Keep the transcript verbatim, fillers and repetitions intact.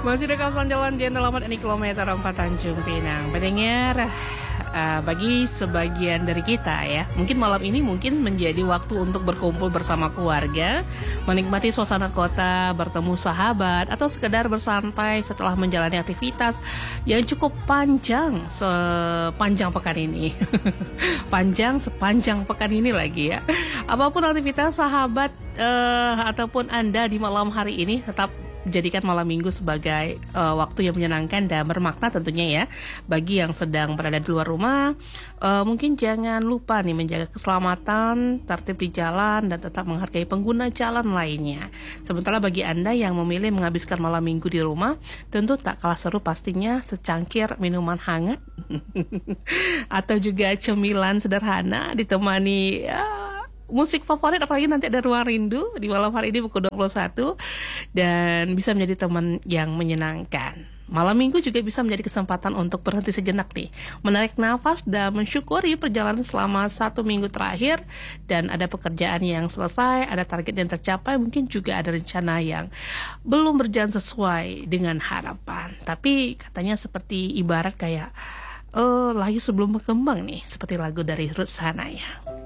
Masih di kawasan Jalan Jenderal Ahmad Yani kilometer empat Tanjung Pinang. Pendengar, uh, bagi sebagian dari kita ya, mungkin malam ini mungkin menjadi waktu untuk berkumpul bersama keluarga, menikmati suasana kota, bertemu sahabat, atau sekedar bersantai setelah menjalani aktivitas yang cukup panjang sepanjang pekan ini. Panjang sepanjang pekan ini lagi ya. Apapun aktivitas sahabat uh, ataupun Anda di malam hari ini, tetap jadikan malam minggu sebagai uh, waktu yang menyenangkan dan bermakna tentunya ya. Bagi yang sedang berada di luar rumah, uh, mungkin jangan lupa nih menjaga keselamatan, tertib di jalan, dan tetap menghargai pengguna jalan lainnya. Sementara bagi Anda yang memilih menghabiskan malam minggu di rumah, tentu tak kalah seru pastinya secangkir minuman hangat atau juga cemilan sederhana ditemani uh, musik favorit, apalagi nanti ada Ruang Rindu di malam hari ini pukul dua puluh satu, dan bisa menjadi teman yang menyenangkan. Malam minggu juga bisa menjadi kesempatan untuk berhenti sejenak nih, menarik nafas dan mensyukuri perjalanan selama satu minggu terakhir. Dan ada pekerjaan yang selesai, ada target yang tercapai, mungkin juga ada rencana yang belum berjalan sesuai dengan harapan. Tapi katanya seperti ibarat kayak uh, layu sebelum berkembang nih, seperti lagu dari Ruth Sahanaya.